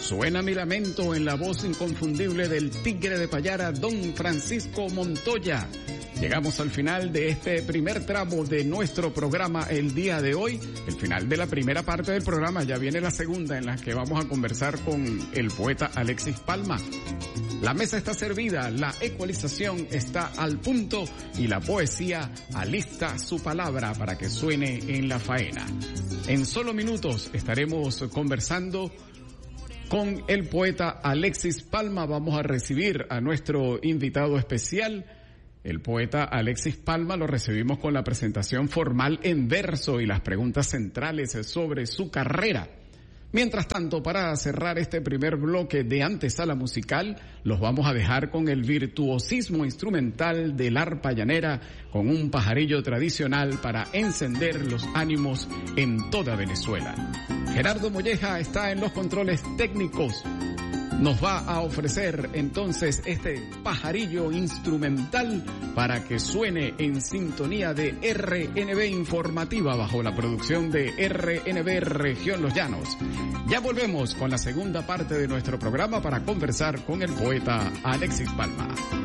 Suena mi lamento en la voz inconfundible del tigre de Payara, don Francisco Montoya. Llegamos al final de este primer tramo de nuestro programa el día de hoy. El final de la primera parte del programa, ya viene la segunda en la que vamos a conversar con el poeta Alexis Palma. La mesa está servida, la ecualización está al punto y la poesía alista su palabra para que suene en la faena. En solo minutos estaremos conversando con el poeta Alexis Palma. Vamos a recibir a nuestro invitado especial. El poeta Alexis Palma lo recibimos con la presentación formal en verso y las preguntas centrales sobre su carrera. Mientras tanto, para cerrar este primer bloque de antesala musical, los vamos a dejar con el virtuosismo instrumental del arpa llanera, con un pajarillo tradicional para encender los ánimos en toda Venezuela. Gerardo Molleja está en los controles técnicos. Nos va a ofrecer entonces este pajarillo instrumental para que suene en sintonía de RNB Informativa bajo la producción de RNB Región Los Llanos. Ya volvemos con la segunda parte de nuestro programa para conversar con el poeta Alexis Palma.